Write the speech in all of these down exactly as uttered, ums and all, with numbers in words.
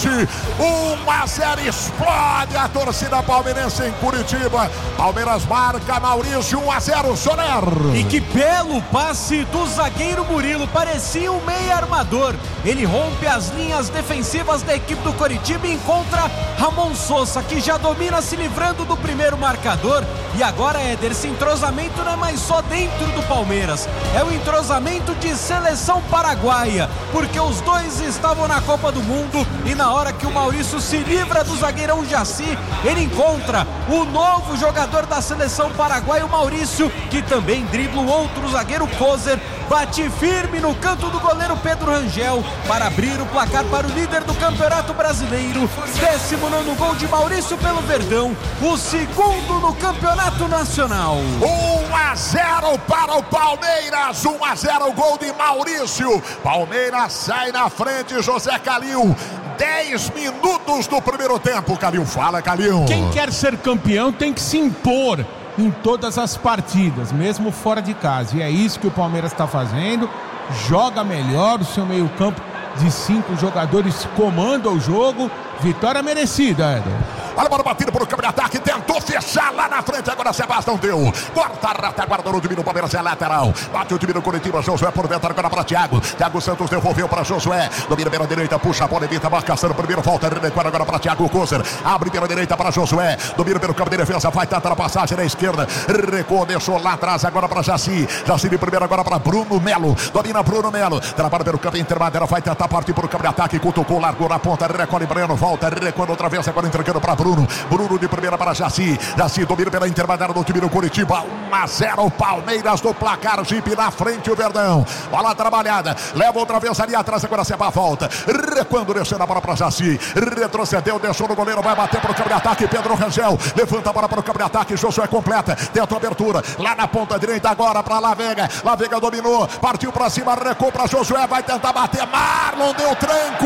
um a zero, explode a torcida palmeirense em Curitiba. Palmeiras marca, Maurício, um a zero, Soler. E que belo passe do zagueiro Murilo, parecia um meia armador. Ele rompe as linhas defensivas da equipe do Coritiba e encontra Ramon Sosa, que já domina, se livrando do primeiro marcador. E agora, Éder, esse entrosamento não é mais só dentro do Palmeiras, é o entrosamento de seleção paraguaia, porque os dois estavam na Copa do Mundo e na hora que o Maurício se livra do zagueirão Jaci, ele encontra o novo jogador da seleção paraguaia, o Maurício, que também dribla o outro zagueiro, Kozer, bate firme no canto do goleiro Pedro Rangel para abrir o placar para o líder do Campeonato Brasileiro. Décimo nono gol de Maurício pelo Verdão, o segundo no Campeonato Nacional. um a zero para o Palmeiras, um a zero, gol de Maurício. Palmeiras sai na frente, José Calil. dez minutos do primeiro tempo, Calil. Fala, Calil. Quem quer ser campeão tem que se impor em todas as partidas, mesmo fora de casa. E é isso que o Palmeiras está fazendo. Joga melhor, o seu meio-campo de cinco jogadores comanda o jogo. Vitória merecida, Éder. Olha a bola batida por câmbio de ataque, tentou fechar lá na frente, agora Sebastião deu. Corta a retaguarda no time do Palmeiras, é lateral. Bate o time do Curitiba, Josué por dentro, agora para Thiago. Thiago Santos devolveu para Josué. Domina pela direita, puxa a bola, evita a marcação. Primeiro volta, recuada agora para Thiago Kozer. Abre pela direita para Josué. Domina pelo campo de defesa, vai tentar a passagem na esquerda. Recuou, deixou lá atrás, agora para Jaci. Jaci de primeiro, agora para Bruno Melo. Domina Bruno Melo. Trabalha pelo campo intermediário, vai tentar partir por campo de ataque. Cutucou, largou na ponta, recolhe Breno, volta, recuando outra vez, agora entregando para Bruno. Bruno de primeira para Jaci. Jaci domina pela intermediária do time do Curitiba. um a zero, Palmeiras do placar. Jipe na frente, o Verdão. Bola trabalhada. Leva outra vez ali atrás. Agora Seba volta. Recuando, descendo a bola para Jaci. Retrocedeu, deixou no goleiro. Vai bater para o campo de ataque. Pedro Rangel levanta a bola para o campo de ataque. Josué completa. Tenta a abertura. Lá na ponta direita agora para Lavega. Lavega dominou. Partiu para cima. Recuou para Josué. Vai tentar bater. Marlon deu tranco.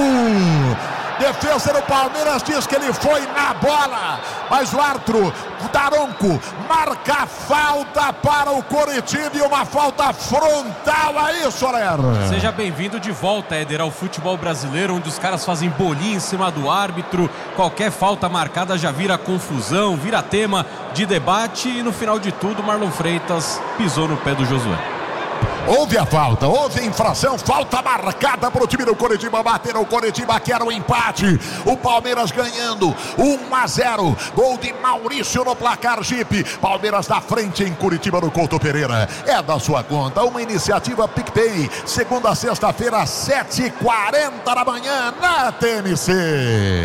Defesa do Palmeiras diz que ele foi na bola, mas o árbitro Daronco marca falta para o Coritiba e uma falta frontal aí, Soler. Seja bem-vindo de volta, Éder, ao futebol brasileiro, onde os caras fazem bolinha em cima do árbitro. Qualquer falta marcada já vira confusão, vira tema de debate e no final de tudo, Marlon Freitas pisou no pé do Josué. Houve a falta, houve a infração, falta marcada para o time do Coritiba, bater o Coritiba, que era o empate, o Palmeiras ganhando, um a zero, gol de Maurício no placar, Jipe. Palmeiras na frente em Curitiba no Couto Pereira, é da sua conta, uma iniciativa PicPay, segunda a sexta-feira, sete e quarenta da manhã, na T M C.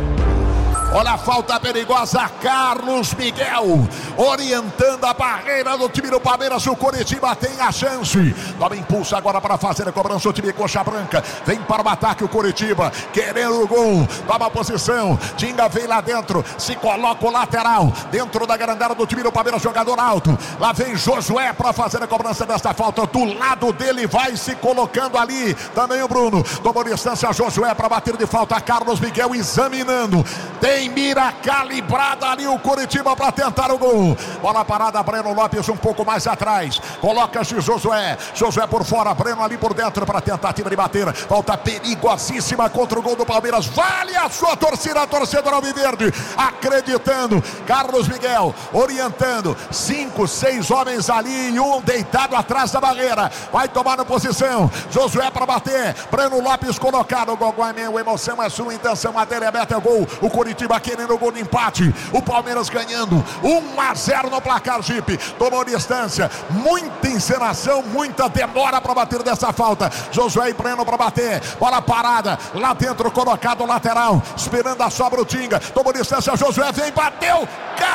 Olha a falta perigosa, Carlos Miguel orientando a barreira do time do Palmeiras. O Coritiba tem a chance. Toma impulso agora para fazer a cobrança. O time Coxa Branca vem para o ataque. O Coritiba querendo o gol. Toma a posição. Tinga vem lá dentro. Se coloca o lateral dentro da grandada do time do Palmeiras. Jogador alto. Lá vem Josué para fazer a cobrança desta falta. Do lado dele vai se colocando ali. Também o Bruno. Tomou distância Josué para bater de falta. Carlos Miguel examinando. Tem mira calibrada ali o Coritiba para tentar o gol. Bola parada, Breno Lopes um pouco mais atrás. Coloca-se Josué. Josué por fora, Breno ali por dentro para tentativa de bater. Falta perigosíssima contra o gol do Palmeiras. Vale a sua torcida, a torcida alviverde. Acreditando. Carlos Miguel orientando. Cinco, seis homens ali e um deitado atrás da barreira. Vai tomar na posição. Josué para bater. Breno Lopes colocado. O Gogó é meu, emoção é sua, intenção, a dele é meta, é o gol. O Coritiba querendo o gol de empate. O Palmeiras ganhando um a zero no placar, Jipe. Tomou distância. Muita encenação, muita demora para bater dessa falta. Josué e Breno para bater. Bola parada. Lá dentro colocado o lateral. Esperando a sobra o Tinga. Tomou distância. Josué vem, bateu.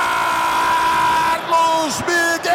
Carlos Miguel.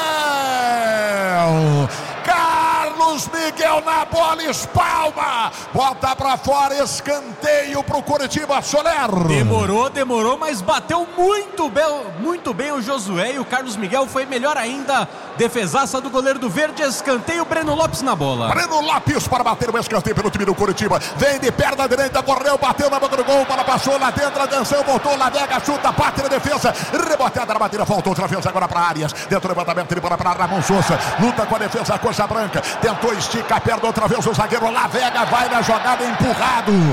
Carlos Miguel na bola, espalma, bota pra fora, escanteio pro Coritiba, Soler. Demorou, demorou, mas bateu muito bem, muito bem o Josué e o Carlos Miguel foi melhor ainda. Defesaça do goleiro do Verde, escanteio, Breno Lopes na bola. Breno Lopes para bater o escanteio pelo time do Coritiba. Vem de perna direita, correu, bateu na boca do gol, bola passou lá dentro, atenção, voltou, Lavega, chuta, bate na defesa, reboteada na batida, faltou outra vez agora para Arias. Dentro do levantamento, ele bola para Ramon Sosa, luta com a defesa, a Coxa Branca, tentou esticar, perde outra vez o zagueiro, Lavega vai na jogada, empurrado.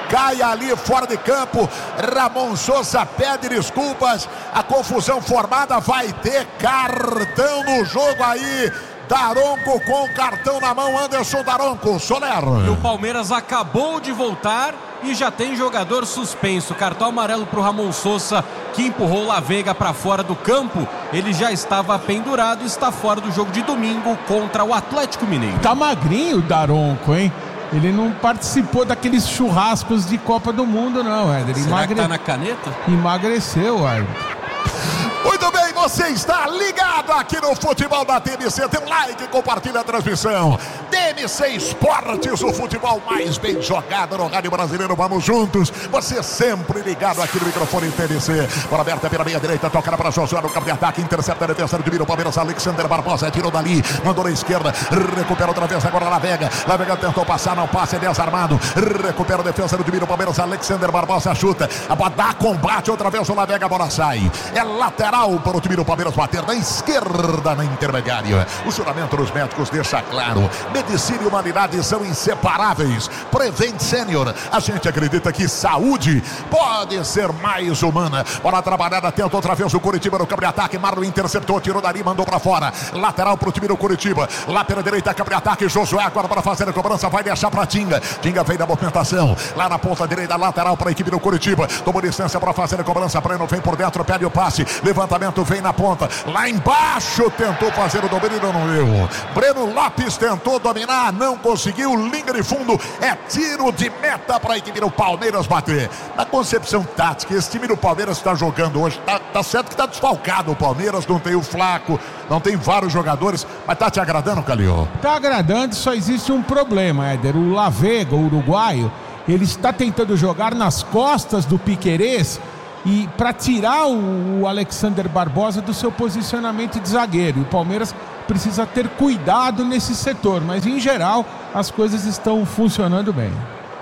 cai ali fora de campo. Ramon Sousa pede desculpas. A confusão formada, vai ter cartão no jogo aí. Daronco com cartão na mão, Anderson Daronco, Soler. E o Palmeiras acabou de voltar e já tem jogador suspenso. Cartão amarelo para o Ramon Sousa, que empurrou La Vega para fora do campo. Ele já estava pendurado e está fora do jogo de domingo contra o Atlético Mineiro. Tá magrinho o Daronco, hein? Ele não participou daqueles churrascos de Copa do Mundo, não, Éder. Será Emagre... que tá na caneta? Emagreceu, árbitro. Muito bem, você está ligado aqui no Futebol da T M C. Tem um like, compartilha a transmissão. T M C Esportes, o futebol mais bem jogado no rádio brasileiro. Vamos juntos. Você sempre ligado aqui no microfone T M C. Bola aberta pela meia direita, toca para Josué no campo de ataque. Intercepta a defesa do Palmeiras. Alexander Barbosa tirou dali, mandou na esquerda. Recupera outra vez agora La Vega. La Vega tentou passar, não passa, é desarmado. Recupera a defesa do time do Palmeiras. Alexander Barbosa chuta. A bola dá combate outra vez o La Vega, a bola sai. É lateral para o time do Palmeiras bater na esquerda, na intermediária. O juramento dos médicos deixa claro: medicina e humanidade são inseparáveis. Prevent Senior, a gente acredita que saúde pode ser mais humana. Bola trabalhada, tenta outra vez o Curitiba no campo de ataque. Marlon interceptou, tirou dali, mandou para fora. Lateral para o time do Curitiba. Lá pela direita, campo de ataque. Josué agora para fazer a cobrança, vai deixar para Tinga. Tinga vem da movimentação. Lá na ponta direita, lateral para a equipe do Curitiba. Tomou distância para fazer a cobrança. Breno vem por dentro, pede o passe. Levantamento vem na ponta. Lá embaixo tentou fazer o domínio, não deu. Breno Lopes tentou dominar, não conseguiu. Linha de fundo, é tiro de meta para a equipe do Palmeiras bater. Na concepção tática, esse time do Palmeiras está jogando hoje. Tá, tá certo que está desfalcado o Palmeiras, não tem o Flaco, não tem vários jogadores, mas tá te agradando, Calil? Tá agradando, só existe um problema, Éder. O La Vega, o uruguaio, ele está tentando jogar nas costas do Piquerez e para tirar o, o Alexander Barbosa do seu posicionamento de zagueiro. E o Palmeiras precisa ter cuidado nesse setor, mas em geral as coisas estão funcionando bem.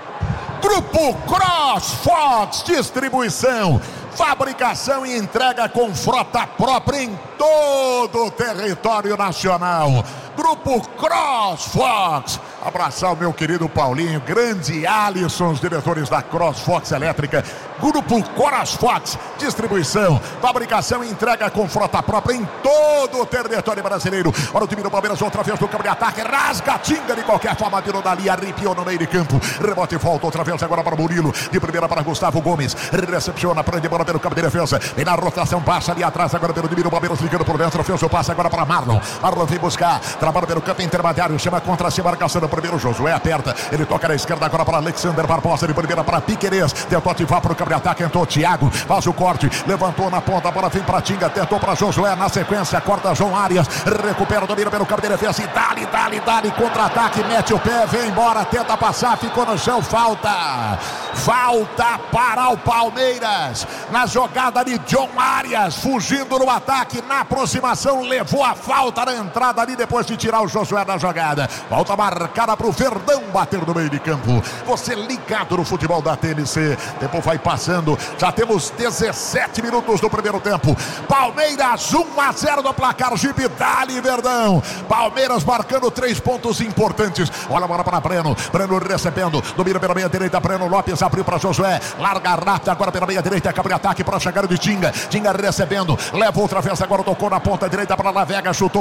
Grupo CrossFox, distribuição, fabricação e entrega com frota própria em todo o território nacional. Grupo CrossFox. Abraçar o meu querido Paulinho, grande Alisson, os diretores da CrossFox Elétrica. Grupo CrossFox, distribuição, fabricação e entrega com frota própria em todo o território brasileiro. Olha o time do Palmeiras outra vez no campo de ataque, rasga, tinga de qualquer forma, tirou dali, arrepiou no meio de campo. Rebote e volta outra vez agora para Murilo, de primeira para Gustavo Gomes, recepciona, prende bola pelo campo de defesa, vem na rotação, passa ali atrás agora pelo time do Palmeiras, ligando por dentro, fez o passe agora para Marlon. Marlon vem buscar, trabalha pelo campo intermediário, chama contra a marcação do primeiro. Josué aperta, ele toca na esquerda agora para Alexander Barbosa, de primeira para Piquerez, tentou ativar para o campo de ataque, entrou Thiago, faz o corte, levantou na ponta, a bola vem para Tinga, tentou para Josué, na sequência, corta João Arias, recupera o domínio pelo campo de defesa e dali, dali, dali, contra-ataque, mete o pé, vem embora, tenta passar, ficou no chão, falta, falta para o Palmeiras, na jogada de John Arias, fugindo no ataque, na aproximação, levou a falta na entrada ali, depois de tirar o Josué da jogada, falta marcada para o Verdão bater no meio de campo. Você ligado no futebol da T N C. Tempo vai passando. Já temos dezessete minutos do primeiro tempo. Palmeiras um a zero no placar. Gibe dali, Verdão. Palmeiras marcando três pontos importantes. Olha a bola para Breno. Breno recebendo. Domina pela meia direita. Breno Lopes abriu para Josué. Larga rápida agora pela meia direita. Acaba de ataque para chegar de Tinga. Tinga recebendo. Leva outra vez agora. Tocou na ponta direita para La Vega. Chutou